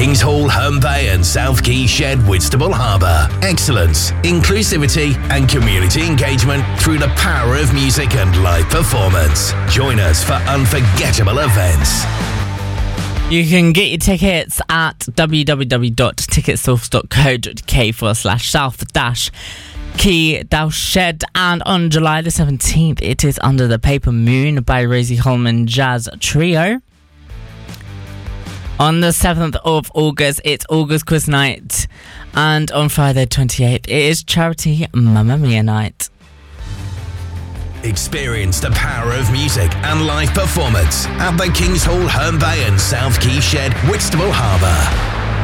Kings Hall, Herne Bay and South Quay Shed, Whitstable Harbour. Excellence, inclusivity and community engagement through the power of music and live performance. Join us for unforgettable events. You can get your tickets at www.ticketsource.co.uk/South-Quay-Shed, and on July the 17th it is Under the Paper Moon by Rosie Holman Jazz Trio. On the 7th of August, it's August Quiz Night. And on Friday 28th, it is Charity Mamma Mia Night. Experience the power of music and live performance at the Kings Hall, Herne Bay and South Quay Shed, Whitstable Harbour.